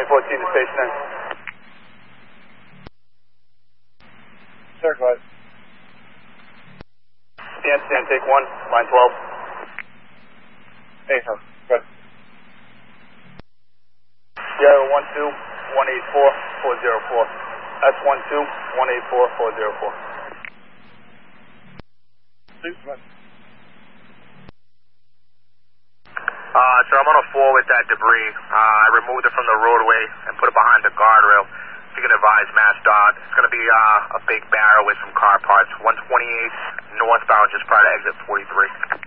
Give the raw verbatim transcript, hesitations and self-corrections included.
twenty fourteen to station nine. Sir, go ahead. Stand, stand, take one, line twelve. Hey, sir, go ahead. Sierra one two, one eight four, four zero four. S one two, one eight four, four zero four. Please, go ahead. Uh, sir, I'm on a four with that debris. Uh, I removed it from the roadway and put it behind the guardrail. If you can advise MassDOT, it's going to be uh, a big barrel with some car parts. one twenty-eight northbound just prior to exit forty-three.